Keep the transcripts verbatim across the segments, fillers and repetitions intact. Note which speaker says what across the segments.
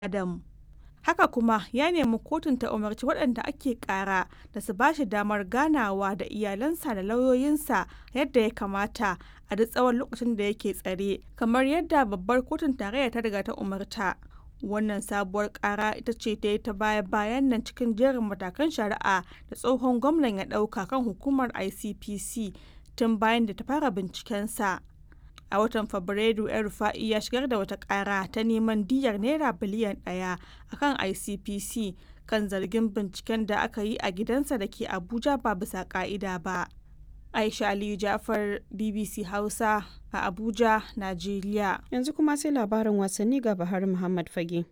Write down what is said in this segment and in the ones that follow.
Speaker 1: Adam. Haka kuma ya nemi kotun ta umarci waɗanda ake ƙara da su ba shi damar ganawa da iyalansa da lauyoyinsa yadda ya kamata a duk tsawon lokacin da yake tsare, kamar yadda babbar kotun tarayya ta riga ta umarta. Wannan sabuwar ƙara ita ce ta yi ta baya-bayan nan cikin jerin matakan shari'a da tsohon gwamnan ya ɗauka kan hukumar I C P C tun bayan da ta fara bincikensa. A watan Fabrairu, El-Rufai ya shigar da wata ƙara ta neman diyyar Naira biliyan ɗaya a kan I C P C kan zargin binciken da aka yi a gidansa da ke Abuja ba bisa ƙa'ida ba. Aisha Aliyu Ja'far, B B C Hausa a Abuja, Najeriya.
Speaker 2: Yanzu kuma sai labarin wasanni ga Buhari Muhammad Fage.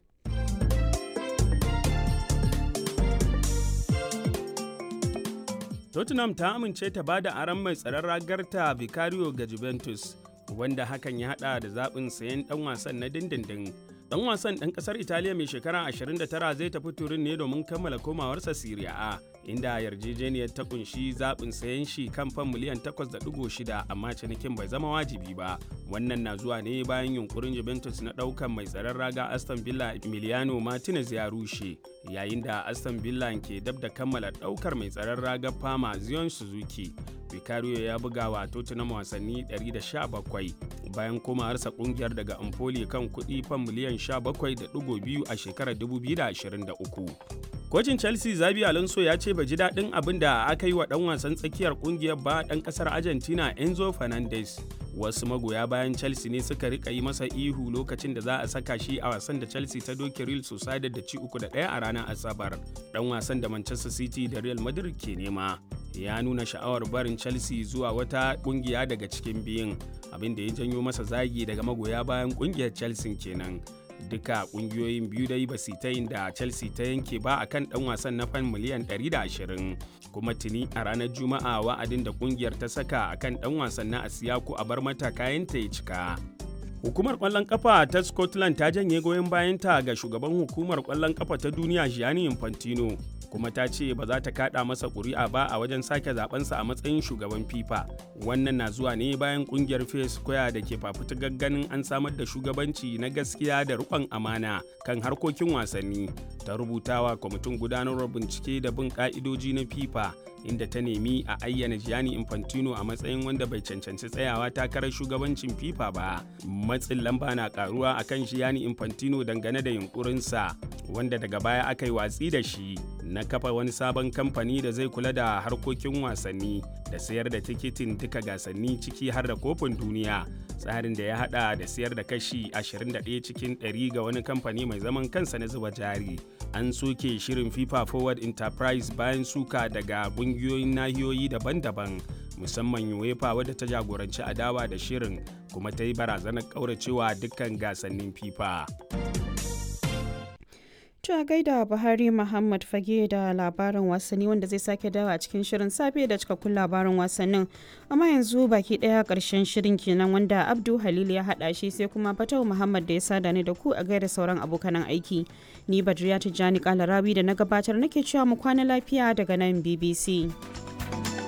Speaker 3: Tottenham ta amince ta ba da aron mai tsaron ragarta Vicario ga Juventus, wanda hakan ya hada da zaɓin sayen ɗan wasan na dindindin. Ɗan wasan ɗan ƙasar Italiya mai shekara ashirin da tara zai tafi Turin ne domin kammala komawarsa Serie A, inda yarjejeniyar ta kunshi zaɓin sayen shi kan fan miliyan takwas da ɗigo shida, amma cinikin bai zama wajibi ba. Wannan na zuwa ne bayan yunkurin Juventus na ɗaukan mai tsaron raga Aston Villa Emiliano Martinez ya rushe, yayin da Aston Villa ke dab da kammala ɗaukar mai tsaron raga Parma Zion Suzuki. Vicario ya buga wa Tottenham wasanni ɗari da sha bakwai bayan komawarsa kungiyar daga Empoli kan kuɗi fan miliyan sha bakwai da ɗigo biyu a shekarar dubu biyu da ashirin da uku. Kocin Chelsea Xabi Alonso ya ce bai ji daɗin abin da aka yi wa ɗan wasan tsakiyar kungiyar ba ɗan ƙasar Argentina Enzo Fernandez. Wasu magoya bayan Chelsea ne suka rika yi masa ihu lokacin da za a saka shi a wasan da Chelsea ta doke Real Sociedad da ci uku da ɗaya a ranar Asabar. Ɗan wasan da Manchester City da Real Madrid ke nema ya nuna sha'awar barin Chelsea zuwa wata kungiya daga cikin biyun, abin da ya janyo masa zagi daga magoya bayan kungiyar Chelsea kenan. Duka kungiyoyin biyu dai ba su ta yin da Chelsea ta yanke ba akan dan wasan na fan miliyan ɗari da ashirin, kuma tuni a ranar Juma'a wa'adin da kungiyar ta saka akan dan wasan na Asiyaku a bar mata kayanta ya cika. Hukumar ƙwallon ƙafa ta Scotland ta janye goyon bayanta ga shugaban hukumar ƙwallon ƙafa ta duniya Gianni Infantino, kuma ta ce ba za ta kada masa ƙuri'a ba a wajen sake zabensa a matsayin shugaban FIFA. Wannan na zuwa ne bayan kungiyar Fair Square da ke fafutukar ganin an samar da shugabanci na gaskiya da riƙon amana kan harkokin wasanni, ta rubutawa kwamitin gudanarwar bincike da bin ƙa'idoji na FIFA, inda ta nemi a ayyana Gianni Infantino a matsayin wanda bai cancanci tsayawa takarar shugabancin FIFA ba. Matsin lamba na karuwa akan Gianni Infantino dangane da yunkurinsa, wanda daga baya aka yi watsi da shi, na kafa wani sabon kamfani da zai kula da harkokin wasanni da sayar da tikitin duka gasanni ciki har da kofin duniya, tsarin da ya hada da sayar da kashi ashirin da ɗaya cikin ɗari ga wani kamfani mai zaman kansa na zuba jari. An soke shirin FIFA Forward Enterprise bayan suka daga ƙungiyoyin nahiyoyi daban-daban, musamman UEFA wadda ta jagoranci adawa da shirin kuma ta yi barazanar ƙauracewa dukkan gasannin FIFA.
Speaker 2: a gaida Buhari Muhammad Fage da labarin wasanni, wanda zai sake dawa a cikin shirin safe da cikakkun labarin wasannin. Amma yanzu baki daya karshen shirin kenan, wanda Abdu Halil ya hada shi, sai kuma Fatau Muhammad da ya sada ni da ku, a gaida sauran abokanan aiki. Ni Badriya Tijjani Kalarawi da na gabatar nake cewa mu kwana lafiya daga nan B B C.